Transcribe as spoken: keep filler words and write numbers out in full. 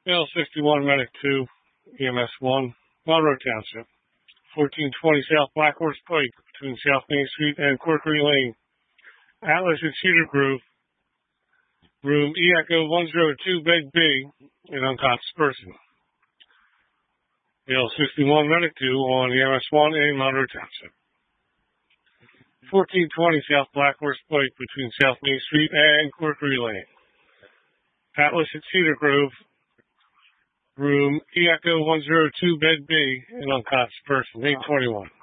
L sixty-one, Medic two, E M S one, Monroe Township. fourteen twenty South Black Horse Pike between South Main Street and Corkery Lane. Atlas at Cedar Grove. Room E Echo one oh two, Bed B, an unconscious person. L sixty-one, Medic two on E M S one in Monroe Township. fourteen twenty South Black Horse Pike between South Main Street and Corkery Lane. Atlas at Cedar Grove. Room E Echo one oh two, Bed B, an unconscious person, eight twenty-one.